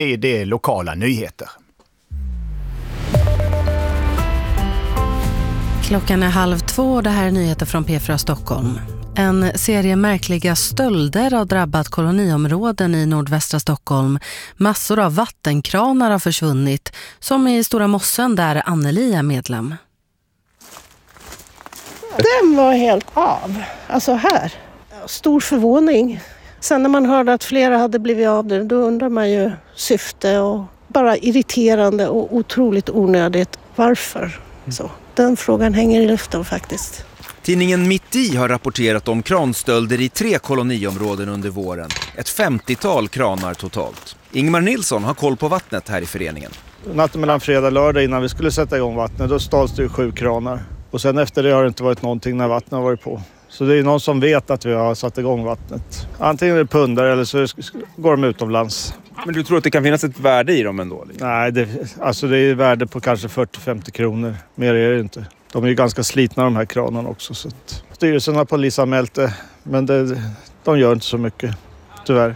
är det lokala nyheter. Klockan är 1:30, det här är nyheter från P4 Stockholm. En serie märkliga stölder har drabbat koloniområden i nordvästra Stockholm. Massor av vattenkranar har försvunnit, som i Stora Mossen där Anneli är medlem. Den var helt av, alltså här. Stor förvåning. Sen när man hörde att flera hade blivit av det, då undrar man ju syfte och bara irriterande och otroligt onödigt. Varför? Så, den frågan hänger i luften faktiskt. Tidningen Mitt i har rapporterat om kranstölder i 3 koloniområden under våren. Ett 50-tal kranar totalt. Ingmar Nilsson har koll på vattnet här i föreningen. Natten mellan fredag och lördag innan vi skulle sätta igång vattnet, då stals det 7 kranar. Och sen efter det har det inte varit någonting när vattnet har varit på. Så det är någon som vet att vi har satt igång vattnet. Antingen är det pundar eller så går de utomlands. Men du tror att det kan finnas ett värde i dem ändå? Nej, det är värde på kanske 40-50 kronor. Mer är det inte. De är ju ganska slitna de här kranarna också. Så att styrelsen har polisanmält det, men de gör inte så mycket, tyvärr.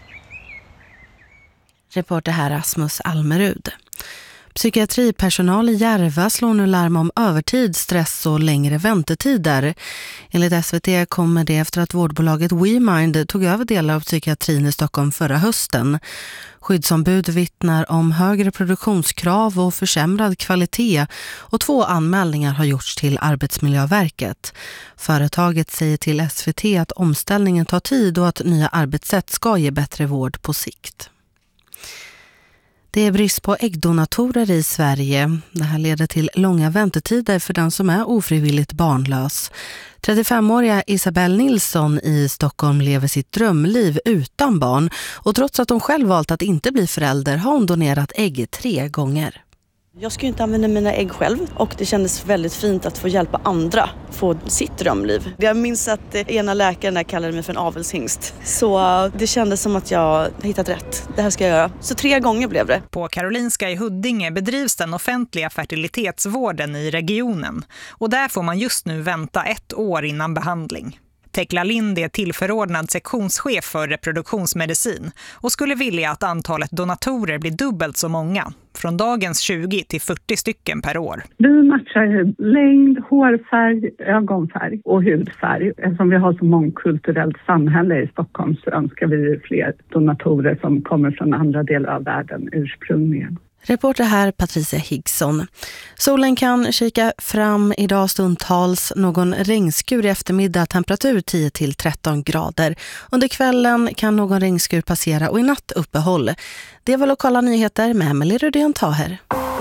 Reporter här Rasmus Almerud. Psykiatripersonal i Järva slår nu larm om övertid, stress och längre väntetider. Enligt SVT kommer det efter att vårdbolaget WeMind tog över delar av psykiatrin i Stockholm förra hösten. Skyddsombud vittnar om högre produktionskrav och försämrad kvalitet och 2 anmälningar har gjorts till Arbetsmiljöverket. Företaget säger till SVT att omställningen tar tid och att nya arbetssätt ska ge bättre vård på sikt. Det är brist på äggdonatorer i Sverige. Det här leder till långa väntetider för den som är ofrivilligt barnlös. 35-åriga Isabel Nilsson i Stockholm lever sitt drömliv utan barn. Och trots att hon själv valt att inte bli förälder har hon donerat ägg 3 gånger. Jag skulle inte använda mina ägg själv och det kändes väldigt fint att få hjälpa andra få sitt drömliv. Jag minns att ena läkaren kallade mig för en avelshingst. Så det kändes som att jag hittat rätt. Det här ska jag göra. Så 3 gånger blev det. På Karolinska i Huddinge bedrivs den offentliga fertilitetsvården i regionen. Och där får man just nu vänta 1 år innan behandling. Tekla Lind är tillförordnad sektionschef för reproduktionsmedicin och skulle vilja att antalet donatorer blir dubbelt så många, från dagens 20 till 40 stycken per år. Vi matchar längd, hårfärg, ögonfärg och hudfärg. Eftersom vi har så mångkulturellt samhälle i Stockholm så önskar vi fler donatorer som kommer från andra delar av världen ursprungligen. Reporter här Patricia Higson. Solen kan kika fram idag stundtals, någon regnskur i eftermiddag, temperatur 10-13 grader. Under kvällen kan någon regnskur passera och i natt uppehåll. Det var lokala nyheter med Emelie Rudén Taher.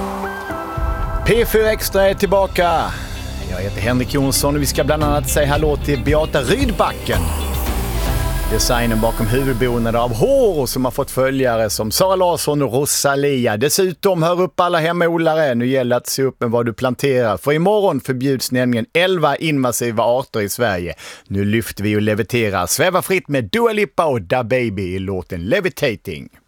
P4 Extra är tillbaka. Jag heter Henrik Jonsson och vi ska bland annat säga hallå till Beata Rydbacken. Designen bakom huvudbonader av hår som har fått följare som Sara Larsson och Rosalia. Dessutom hör upp alla hemodlare. Nu gäller att se upp med vad du planterar. För imorgon förbjuds nämligen 11 invasiva arter i Sverige. Nu lyfter vi och leviterar. Sväva fritt med Dua Lipa och Da Baby i låten Levitating.